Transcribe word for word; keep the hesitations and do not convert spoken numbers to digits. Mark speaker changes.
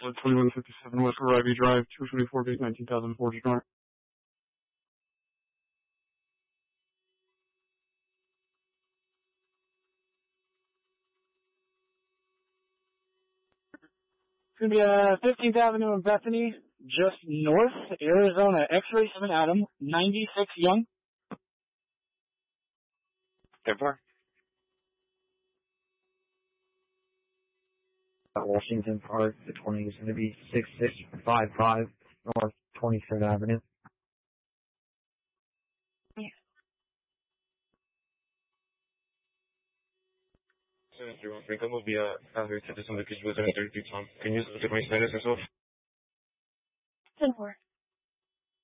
Speaker 1: twenty-one fifty-seven West Arrivey Drive, two twenty-four base nineteen thousand four North.
Speaker 2: It's going to be uh, fifteenth Avenue in Bethany, just north, Arizona, X-ray seven Adam, ninety-six Young.
Speaker 3: ten four.
Speaker 4: Washington Park, the twenty is going to be six six five five North twenty-third Avenue.
Speaker 3: seven three one Franklin will be uh, out here to this location with seven thirty-two Tom. Can you look at my status yourself?
Speaker 5: ten four.